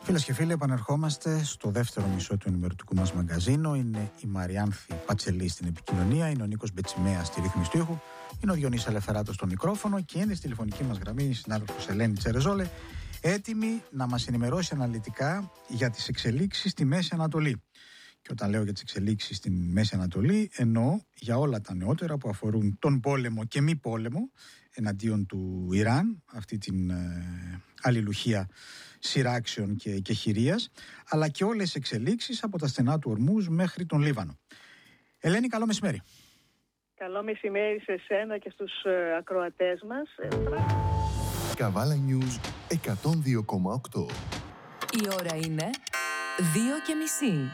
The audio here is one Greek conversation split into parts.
Φίλες και φίλοι, επανερχόμαστε στο δεύτερο μισό του ενημερωτικού μας μαγκαζίνου. Είναι η Μαριάνθη Πατσελή στην επικοινωνία, είναι ο Νίκος Μπετσιμέας στη ρύθμιση του ήχου, είναι ο Διονύσης Αλεφεράτος στο μικρόφωνο και είναι στη τηλεφωνική μας γραμμή η συνάδελφος Ελένη Τσερεζόλε, έτοιμη να μας ενημερώσει αναλυτικά για τις εξελίξεις στη Μέση Ανατολή. Και όταν λέω για τις εξελίξεις στη Μέση Ανατολή, εννοώ για όλα τα νεότερα που αφορούν τον πόλεμο και μη πόλεμο εναντίον του Ιράν, αυτή την αλληλουχία σειράξεων και χειρίας, αλλά και όλες τις εξελίξεις από τα στενά του Ορμούζ μέχρι τον Λίβανο. Ελένη, καλό μεσημέρι. Καλό μεσημέρι σε εσένα και στους ακροατές μας. Καβάλα News 102,8. Η ώρα είναι 2:30.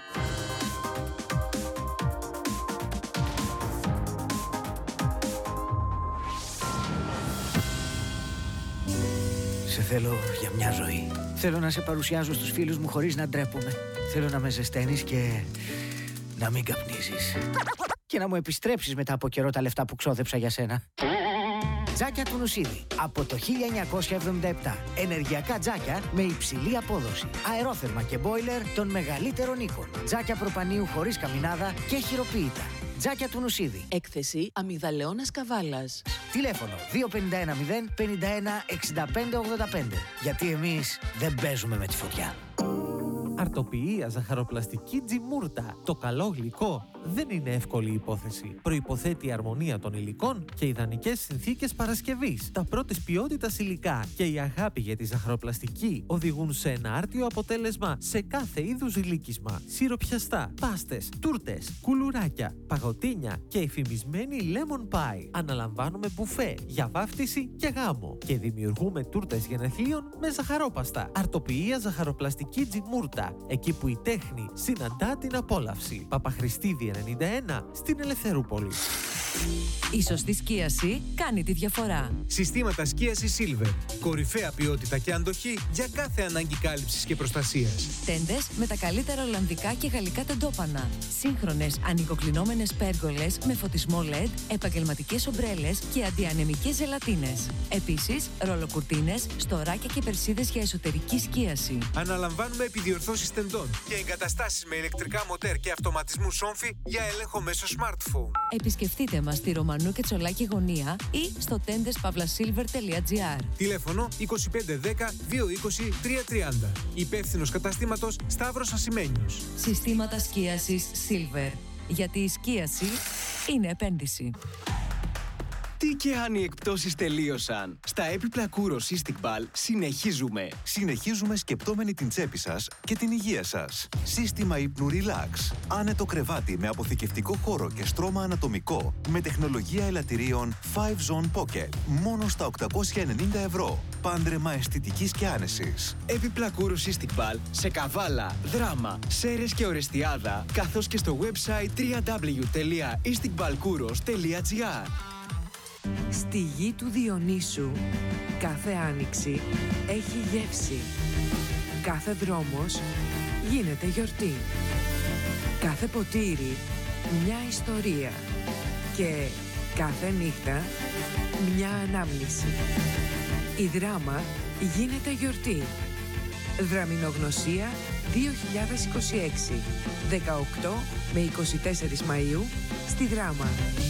Σε θέλω για μια ζωή. Θέλω να σε παρουσιάζω στους φίλους μου χωρίς να ντρέπομαι. Θέλω να με ζεσταίνεις και να μην καπνίζεις. Και να μου επιστρέψεις μετά από καιρό τα λεφτά που ξόδεψα για σένα. Τζάκια του Νουσίδη. Από το 1977. Ενεργειακά τζάκια με υψηλή απόδοση. Αερόθερμα και μπόιλερ των μεγαλύτερων οίκων. Τζάκια προπανίου χωρίς καμινάδα και χειροποίητα. Τζάκια του Νουσίδη. Έκθεση Αμυγδαλαιώνας Καβάλας. Τηλέφωνο 251 051 65 85. Γιατί εμείς δεν παίζουμε με τη φωτιά. Αρτοποιία ζαχαροπλαστική Τζιμούρτα. Το καλό γλυκό δεν είναι εύκολη υπόθεση. Προϋποθέτει αρμονία των υλικών και ιδανικές συνθήκες παρασκευής. Τα πρώτης ποιότητας υλικά και η αγάπη για τη ζαχαροπλαστική οδηγούν σε ένα άρτιο αποτέλεσμα σε κάθε είδους γλύκισμα. Σιροπιαστά, πάστες, τούρτες, κουλουράκια, παγωτίνια και εφημισμένη lemon pie. Αναλαμβάνουμε μπουφέ για βάφτιση και γάμο και δημιουργούμε τούρτες γενεθλίων με ζαχαρόπαστα. Αρτοποιία ζαχαροπλαστική Τζιμούρτα. Εκεί που η τέχνη συναντά την απόλαυση. Παπαχριστίδη 91 στην Ελευθερούπολη. Η σωστή σκίαση κάνει τη διαφορά. Συστήματα σκίασης Silver. Κορυφαία ποιότητα και αντοχή για κάθε ανάγκη κάλυψης και προστασίας. Τέντες με τα καλύτερα ολλανδικά και γαλλικά τεντόπανα. Σύγχρονες ανοικοκλεινόμενες πέργολες με φωτισμό LED, επαγγελματικές ομπρέλες και αντιανεμικές ζελατίνες. Επίσης, ρολοκουρτίνες, στοράκια και περσίδες για εσωτερική σκίαση. Αναλαμβάνουμε επιδιορθώσεις τεντών και εγκαταστάσεις με ηλεκτρικά μοτέρ και αυτοματισμού σόμφι για έλεγχο μέσω smartphone. Επισκεφτείτε μας στη Ρωμανού και Τσολάκη γωνία ή στο tendes-silver.gr. Τηλέφωνο 2510 220 330. Υπεύθυνος καταστήματος Σταύρος Ασημένιος. Συστήματα σκίασης Silver. Γιατί η σκίαση είναι επένδυση. Τι και αν οι εκπτώσεις τελείωσαν. Στα έπιπλα Kouros Istiqbal συνεχίζουμε. Συνεχίζουμε σκεπτόμενοι την τσέπη σας και την υγεία σας. Σύστημα ύπνου Relax. Άνετο κρεβάτι με αποθηκευτικό χώρο και στρώμα ανατομικό με τεχνολογία ελαττηρίων 5Zone Pocket. Μόνο στα 890 ευρώ. Πάντρεμα αισθητικής και άνεσης. Έπιπλα Kouros Istiqbal σε Καβάλα, Δράμα, Σέρες και Ορεστιάδα, καθώς και στο website www.istiqbalkouros.gr. Στη γη του Διονύσου, κάθε άνοιξη έχει γεύση. Κάθε δρόμος γίνεται γιορτή. Κάθε ποτήρι μια ιστορία. Και κάθε νύχτα μια ανάμνηση. Η Δράμα γίνεται γιορτή. Δραμηνογνωσία 2026. 18 με 24 Μαΐου στη Δράμα.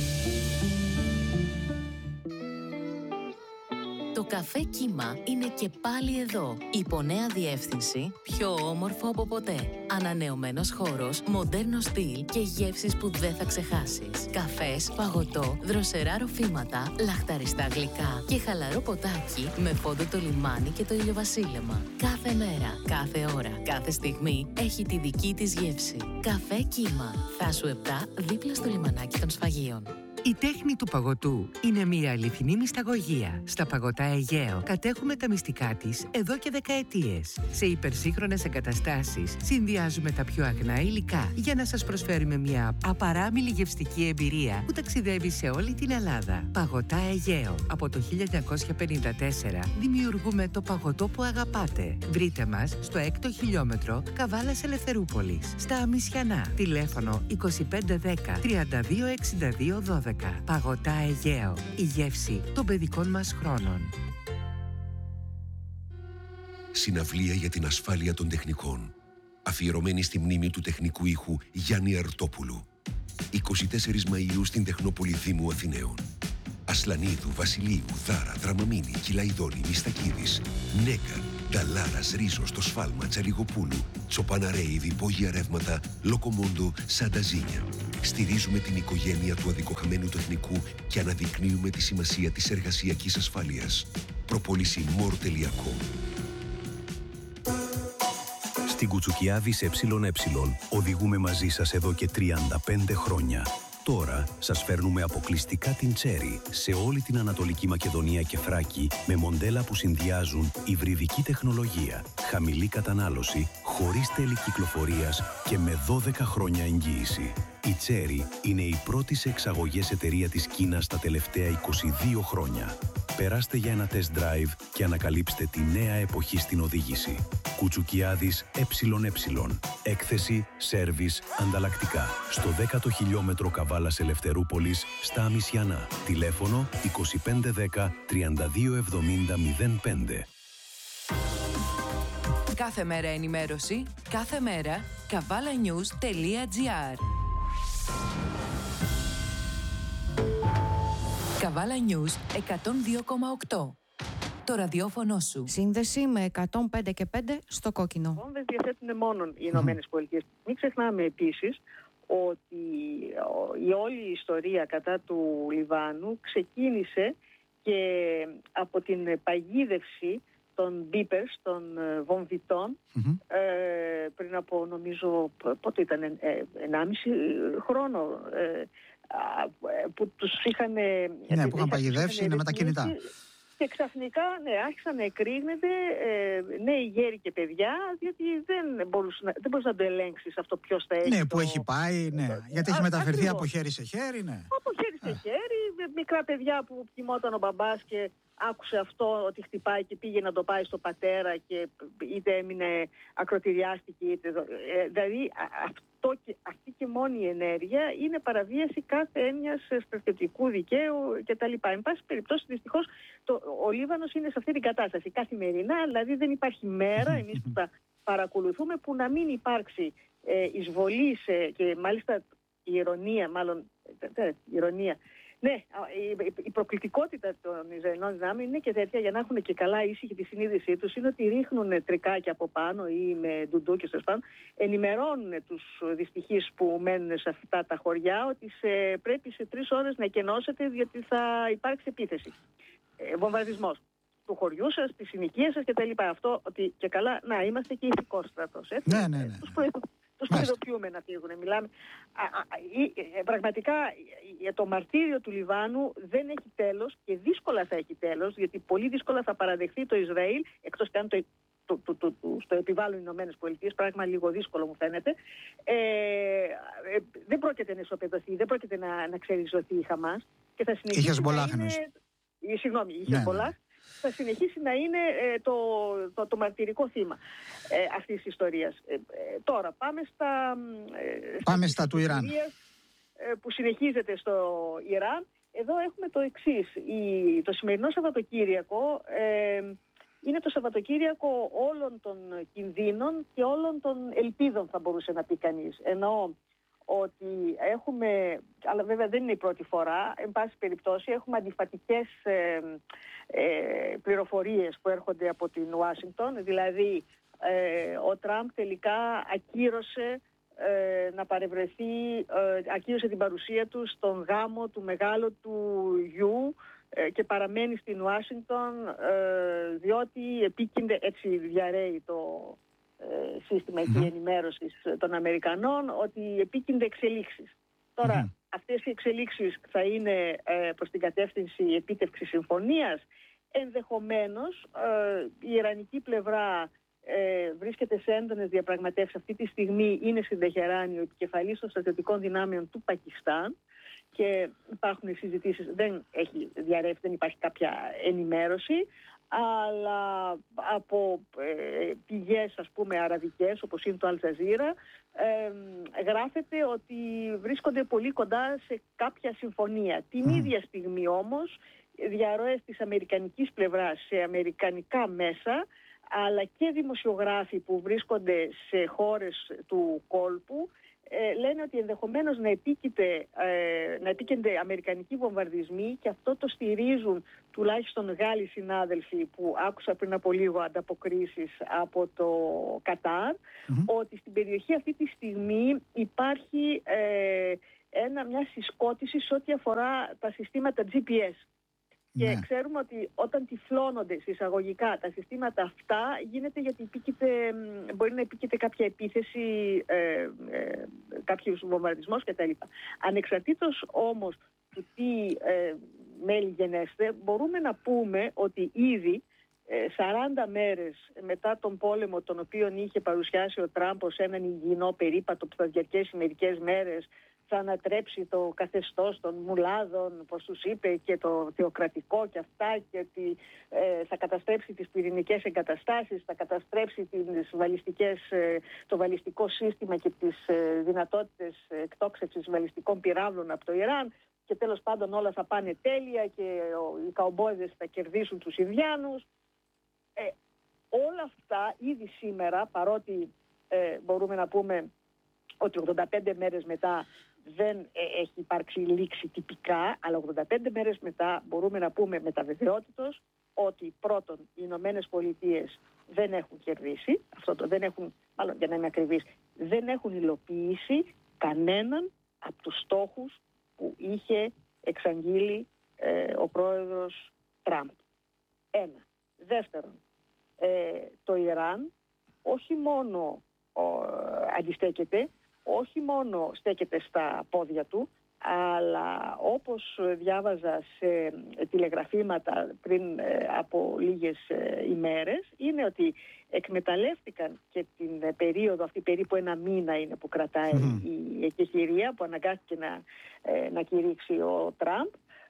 Το καφέ Κύμα είναι και πάλι εδώ. Υπό νέα διεύθυνση, πιο όμορφο από ποτέ. Ανανεωμένος χώρος, μοντέρνο στυλ και γεύσεις που δεν θα ξεχάσεις. Καφές, παγωτό, δροσερά ροφήματα, λαχταριστά γλυκά και χαλαρό ποτάκι με φόντο το λιμάνι και το ηλιοβασίλεμα. Κάθε μέρα, κάθε ώρα, κάθε στιγμή έχει τη δική της γεύση. Καφέ Κύμα. Θάσου 7 δίπλα στο λιμανάκι των Σφαγείων. Η τέχνη του παγωτού είναι μια αληθινή μυσταγωγία. Στα Παγωτά Αιγαίο κατέχουμε τα μυστικά της εδώ και δεκαετίες. Σε υπερσύγχρονες εγκαταστάσεις συνδυάζουμε τα πιο αγνά υλικά για να σας προσφέρουμε μια απαράμιλη γευστική εμπειρία που ταξιδεύει σε όλη την Ελλάδα. Παγωτά Αιγαίο. Από το 1954 δημιουργούμε το παγωτό που αγαπάτε. Βρείτε μας στο 6ο χιλιόμετρο Καβάλας Ελευθερούπολης. Στα Αμισιανά. Τηλέφωνο 2510 3262 12. Παγωτά Αιγαίο. Η γεύση των παιδικών μας χρόνων. συναυλία για την ασφάλεια των τεχνικών, αφιερωμένη στη μνήμη του τεχνικού ήχου Γιάννη Αρτόπουλου. 24 Μαΐου στην Τεχνόπολη Δήμου Αθηναίων. Ασλανίδου, Βασιλείου, Δάρα, Δραμαμίνη, Κυλαϊδόνη, Μιστακίδης, Νέκα, Νταλάρας, Ρίζος, το Σφάλμα, Τσαλιγοπούλου, Τσοπαναρέιδη, Υπόγεια Ρεύματα, Λοκομόντο, Σανταζίνια. Στηρίζουμε την οικογένεια του αδικοχαμένου τεχνικού και αναδεικνύουμε τη σημασία της εργασιακής ασφάλειας. Προπόληση more.com. Στην Κουτσουκιάδης ΕΕ οδηγούμε μαζί σας εδώ και 35 χρόνια. Τώρα σας φέρνουμε αποκλειστικά την Cherry σε όλη την Ανατολική Μακεδονία και Θράκη με μοντέλα που συνδυάζουν υβριδική τεχνολογία, χαμηλή κατανάλωση, χωρίς τέλη κυκλοφορίας και με 12 χρόνια εγγύηση. Η Cherry είναι η πρώτη σε εξαγωγές εταιρεία της Κίνας τα τελευταία 22 χρόνια. Περάστε για ένα test drive και ανακαλύψτε τη νέα εποχή στην οδήγηση. Κουτσουκιάδης ΕΕ. Έκθεση, σέρβις, ανταλλακτικά. Στο 10ο χιλιόμετρο Καβάλας Ελευθερούπολης, στα Αμισιανά. Τηλέφωνο 2510 3270 05. Κάθε μέρα ενημέρωση, κάθε μέρα kavalanews.gr. Καβάλα News 102,8. Το ραδιόφωνο σου. Σύνδεση με 105 και 5 στο κόκκινο. Βόμβες διαθέτουν μόνο οι Ηνωμένες Πολιτείες. Μην ξεχνάμε επίσης ότι η όλη ιστορία κατά του Λιβάνου ξεκίνησε και από την παγίδευση των beepers, των βομβιτών, πριν από νομίζω, πότε ήταν, 1,5 χρόνο, που τους είχαν... Ναι, που είχαν παγιδεύσει, είναι με τα κινητά. Και ξαφνικά άρχισαν να εκρήγνεται νέοι γέροι και παιδιά, διότι δεν μπορείς να το ελέγξεις αυτό ποιος θα έχει. Ναι, που έχει πάει, ναι. Γιατί έχει μεταφερθεί από χέρι σε χέρι, ναι. Από χέρι σε χέρι, μικρά παιδιά που κοιμόταν ο μπαμπάς και άκουσε αυτό ότι χτυπάει και πήγε να το πάει στο πατέρα και είτε έμεινε ακροτηριάστηκε είτε... Δηλαδή αυτή και μόνη η ενέργεια είναι παραβίαση κάθε έννοιας στρατιωτικού δικαίου κτλ. Εν πάση περιπτώσει, δυστυχώς, ο Λίβανος είναι σε αυτή την κατάσταση καθημερινά, δηλαδή δεν υπάρχει μέρα, εμείς που τα παρακολουθούμε, που να μην υπάρξει εισβολή και μάλιστα η ηρωνία. Ναι, η προκλητικότητα των Ισραηλινών δυνάμεων είναι και τέτοια, για να έχουν και καλά ήσυχη τη συνείδησή τους, είναι ότι ρίχνουν τρικάκια από πάνω ή με ντουντούκες στο πάνω, ενημερώνουν τους δυστυχείς που μένουν σε αυτά τα χωριά ότι πρέπει σε 3 ώρες να εκενώσετε γιατί θα υπάρξει επίθεση. Βομβαρδισμός του χωριού σας, της συνοικίας σας κτλ. Αυτό ότι και καλά, να είμαστε και ηθικός στρατός. Ναι. Τους προειδοποιούμε να φύγουν. Μιλάμε. Πραγματικά το μαρτύριο του Λιβάνου δεν έχει τέλος και δύσκολα θα έχει τέλος, γιατί πολύ δύσκολα θα παραδεχθεί το Ισραήλ, εκτός και αν το επιβάλλουν οι Ηνωμένες Πολιτείες, πράγμα λίγο δύσκολο μου φαίνεται. Δεν πρόκειται να ισοπεδωθεί, δεν πρόκειται να ξεριζωθεί η Χαμάς και θα συνεχίσει. Η Χεσμπολάχ θα συνεχίσει να είναι το μαρτυρικό θύμα αυτής της ιστορίας. Τώρα πάμε στα του Ιράν, που συνεχίζεται στο Ιράν. Εδώ έχουμε το εξής. Το σημερινό Σαββατοκύριακο είναι το Σαββατοκύριακο όλων των κινδύνων και όλων των ελπίδων, θα μπορούσε να πει κανείς. Εννοώ ότι έχουμε, αλλά βέβαια δεν είναι η πρώτη φορά, εν πάση περιπτώσει έχουμε αντιφατικές πληροφορίες που έρχονται από την Ουάσιγκτον, δηλαδή ο Τραμπ τελικά ακύρωσε να παρευρεθεί, ακύρωσε την παρουσία του στον γάμο του μεγάλου του γιου και παραμένει στην Ουάσιγκτον διότι επίκυνται, έτσι διαρρέει το σύστημα εκεί ενημέρωσης των Αμερικανών, ότι επίκυνται εξελίξεις. Τώρα, αυτές οι εξελίξεις θα είναι προς την κατεύθυνση επίτευξης συμφωνίας. Ενδεχομένως, η ιρανική πλευρά βρίσκεται σε έντονες διαπραγματεύσεις. Αυτή τη στιγμή είναι στην Τεχεράνη ο επικεφαλής των στρατιωτικών δυνάμεων του Πακιστάν και υπάρχουν συζητήσεις, δεν έχει διαρρεύσει, δεν υπάρχει κάποια ενημέρωση, αλλά από πηγές, ας πούμε, αραβικές, όπως είναι το Αλτζαζίρα, γράφεται ότι βρίσκονται πολύ κοντά σε κάποια συμφωνία. Την ίδια στιγμή όμως, διαρροές της αμερικανικής πλευράς σε αμερικανικά μέσα αλλά και δημοσιογράφοι που βρίσκονται σε χώρες του κόλπου λένε ότι ενδεχομένως να επίκενται αμερικανικοί βομβαρδισμοί, και αυτό το στηρίζουν τουλάχιστον Γάλλοι συνάδελφοι που άκουσα πριν από λίγο ανταποκρίσεις από το Κατάρ, ότι στην περιοχή αυτή τη στιγμή υπάρχει μια συσκότηση σε ό,τι αφορά τα συστήματα GPS. Και ξέρουμε ότι όταν τυφλώνονται εισαγωγικά τα συστήματα αυτά, γίνεται γιατί μπορεί να επίκειται κάποια επίθεση, κάποιος βομβαρδισμός κτλ. Ανεξαρτήτως όμως του τι μέλη γενέστε, μπορούμε να πούμε ότι ήδη 40 μέρες μετά τον πόλεμο, τον οποίο είχε παρουσιάσει ο Τραμπ ως έναν υγιεινό περίπατο που θα διαρκέσει μερικές μέρες, θα ανατρέψει το καθεστώς των μουλάδων, όπως τους είπε, και το θεοκρατικό και αυτά, και ότι θα καταστρέψει τις πυρηνικές εγκαταστάσεις, θα καταστρέψει το βαλιστικό σύστημα και τις δυνατότητες εκτόξευσης βαλιστικών πυράβλων από το Ιράν, και τέλος πάντων όλα θα πάνε τέλεια και οι καουμπόιδες θα κερδίσουν τους Ινδιάνους. Όλα αυτά ήδη σήμερα, παρότι μπορούμε να πούμε ότι 85 μέρες μετά δεν έχει υπάρξει λήξη τυπικά, αλλά 85 μέρες μετά μπορούμε να πούμε με τα βεβαιότητος ότι πρώτον οι Ηνωμένες Πολιτείες δεν έχουν κερδίσει, μάλλον για να είμαι ακριβής, δεν έχουν υλοποιήσει κανέναν από τους στόχους που είχε εξαγγείλει ο πρόεδρος Τραμπ. Ένα. Δεύτερον, το Ιράν όχι μόνο αντιστέκεται, όχι μόνο στέκεται στα πόδια του, αλλά όπως διάβαζα σε τηλεγραφήματα πριν από λίγες ημέρες, είναι ότι εκμεταλλεύτηκαν και την περίοδο αυτή, περίπου ένα μήνα είναι που κρατάει η εκεχηρία που αναγκάστηκε να κηρύξει ο Τραμπ.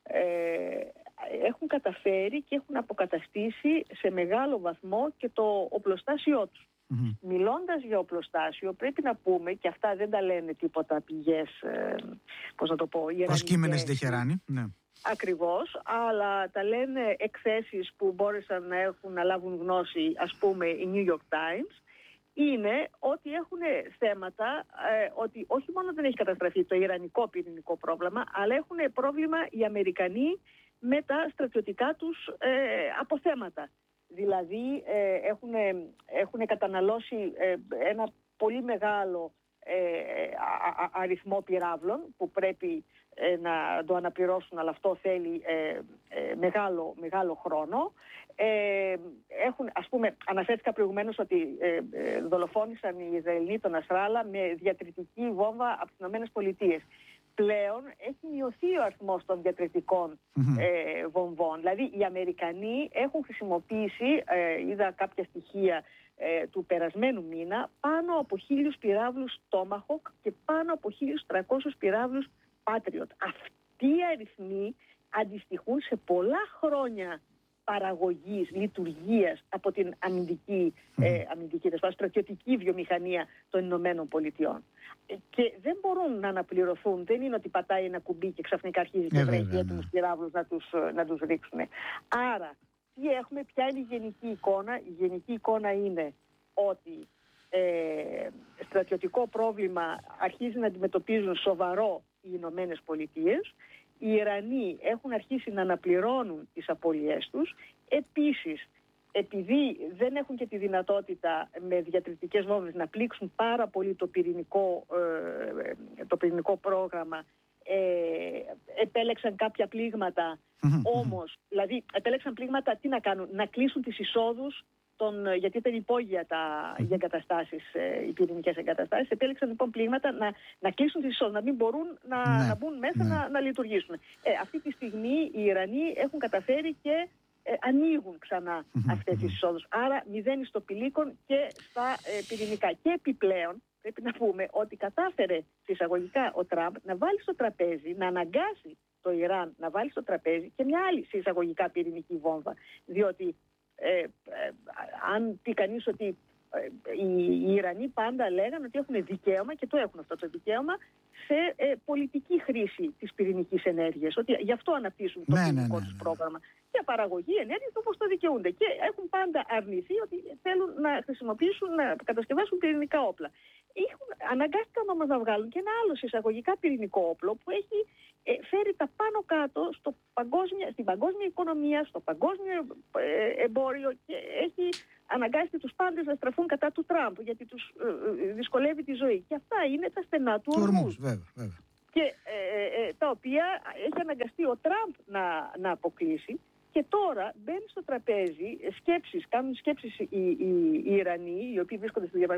Έχουν καταφέρει και έχουν αποκαταστήσει σε μεγάλο βαθμό και το οπλοστάσιό τους. Μιλώντας για οπλοστάσιο, πρέπει να πούμε, και αυτά δεν τα λένε τίποτα πηγές, προσκύμενες στη Τεχεράνη. Ναι. Ακριβώς, αλλά τα λένε εκθέσεις που μπόρεσαν να λάβουν γνώση, ας πούμε, η New York Times, είναι ότι έχουν θέματα, ότι όχι μόνο δεν έχει καταστραφεί το ιρανικό πυρηνικό πρόβλημα, αλλά έχουν πρόβλημα οι Αμερικανοί με τα στρατιωτικά τους αποθέματα. Δηλαδή έχουν καταναλώσει ένα πολύ μεγάλο αριθμό πυράβλων που πρέπει να το αναπληρώσουν, αλλά αυτό θέλει μεγάλο χρόνο. Ας πούμε, αναφέρθηκα προηγουμένως ότι δολοφόνησαν οι Ισραηλοί τον Νασράλα με διατρητική βόμβα από τις Ηνωμένες Πολιτείες. Πλέον έχει μειωθεί ο αριθμός των διατρητικών βομβών. Δηλαδή οι Αμερικανοί έχουν χρησιμοποιήσει, είδα κάποια στοιχεία του περασμένου μήνα, πάνω από 1.000 πυράβλους Tomahawk και πάνω από 1.300 πυράβλους Patriot. Αυτοί οι αριθμοί αντιστοιχούν σε πολλά χρόνια παραγωγής, λειτουργίας από την αμυντική στρατιωτική βιομηχανία των Ηνωμένων Πολιτειών. Και δεν μπορούν να αναπληρωθούν. Δεν είναι ότι πατάει ένα κουμπί και ξαφνικά αρχίζει και βρέχει έτοιμους πυράβλους να τους ρίξουν. Άρα, τι έχουμε, ποια είναι η γενική εικόνα? Η γενική εικόνα είναι ότι στρατιωτικό πρόβλημα αρχίζει να αντιμετωπίζουν σοβαρό οι Ηνωμένες Πολιτείες. Οι Ιρανοί έχουν αρχίσει να αναπληρώνουν τις απώλειές τους. Επίσης, επειδή δεν έχουν και τη δυνατότητα με διατρητικές βόμβες να πλήξουν πάρα πολύ το πυρηνικό πρόγραμμα, επέλεξαν κάποια πλήγματα, όμως, δηλαδή επέλεξαν πλήγματα, τι να κάνουν, να κλείσουν τις εισόδους, γιατί ήταν υπόγεια οι εγκαταστάσεις, οι πυρηνικές εγκαταστάσεις. Επέλεξαν λοιπόν πλήγματα να κλείσουν τις εισόδους, να μην μπορούν να μπουν μέσα να λειτουργήσουν. Αυτή τη στιγμή οι Ιρανοί έχουν καταφέρει και ανοίγουν ξανά αυτές τις εισόδους. Άρα μηδένει στο πηλίκον και στα πυρηνικά. Και επιπλέον πρέπει να πούμε ότι κατάφερε εισαγωγικά ο Τραμπ να βάλει στο τραπέζι, να αναγκάσει το Ιράν να βάλει στο τραπέζι και μια άλλη εισαγωγικά πυρηνική βόμβα. Διότι αν πει κανείς ότι οι Ιρανοί πάντα λέγανε ότι έχουν δικαίωμα, και το έχουν αυτό το δικαίωμα, σε πολιτική χρήση της πυρηνικής ενέργειας. Ότι γι' αυτό αναπτύσσουν το πυρηνικό τους πρόγραμμα. Για παραγωγή ενέργειας όπως το δικαιούνται. Και έχουν πάντα αρνηθεί ότι θέλουν να χρησιμοποιήσουν, να κατασκευάσουν πυρηνικά όπλα. Αναγκάστηκαν όμως να βγάλουν και ένα άλλο εισαγωγικά πυρηνικό όπλο που έχει φέρει τα πάνω κάτω στην παγκόσμια οικονομία, στο παγκόσμιο εμπόριο, και έχει αναγκάσει τους πάντες να στραφούν κατά του Τραμπ, γιατί τους δυσκολεύει τη ζωή. Και αυτά είναι τα στενά του ορμούς. Και τα οποία έχει αναγκαστεί ο Τραμπ να αποκλείσει. Και τώρα μπαίνει στο τραπέζι σκέψεις, κάνουν σκέψεις οι Ιρανοί, οι οποίοι βρίσκονται στη διαπραγματεύση